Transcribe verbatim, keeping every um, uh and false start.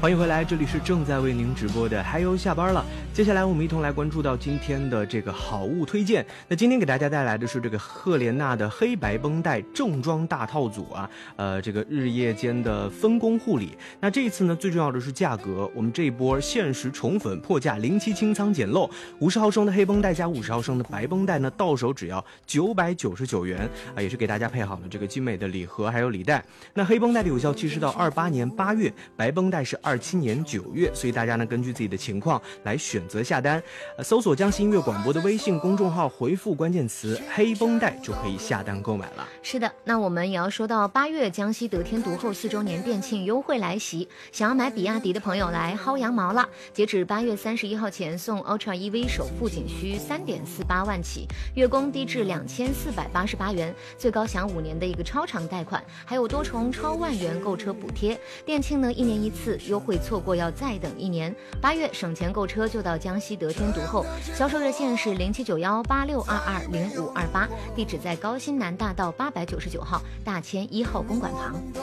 欢迎回来，这里是正在为您直播的嗨哟下班了。接下来我们一同来关注到今天的这个好物推荐。那今天给大家带来的是这个赫莲娜的黑白绷带正装大套组啊，呃，这个日夜间的分工护理。那这一次呢，最重要的是价格，我们这一波限时宠粉破价，零七清仓捡漏，五十毫升的黑绷带加五十毫升的白绷带呢，到手只要九百九十九元啊，也是给大家配好了这个精美的礼盒还有礼袋。那黑绷带的有效期是到二八年八月，白绷带是二七年九月，所以大家呢根据自己的情况来选择下单。呃，搜索江西音乐广播的微信公众号，回复关键词黑绷带就可以下单购买了。 是的，那我们也要说到八月江西得天独厚四周年店庆优惠来袭，想要买比亚迪的朋友来薅羊毛了。截止八月三十一号前，送 Ultra E V 首付仅需三点四八万起，月供低至两千四百八十八元，最高享五年的一个超长贷款，还有多重超万元购车补贴。店庆呢一年一次，优惠错过要再等一年。八月省钱购车就到江西得天独厚，销售热线是零七九幺八六二二零五二八，地址在高新南大道八百九十九号大千一号公馆旁。